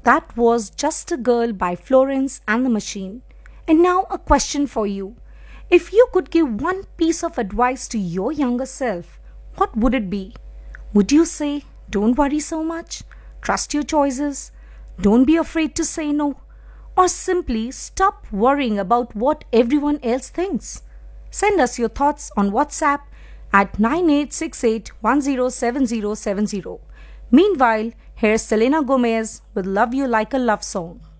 That was Just a Girl by Florence and the Machine. And now a question for you. If you could give one piece of advice to your younger self, what would it be? Would you say, don't worry so much, trust your choices, don't be afraid to say no, or simply stop worrying about what everyone else thinks? Send us your thoughts on WhatsApp at 9868107070. Meanwhile, here's Selena Gomez with Love You Like a Love Song.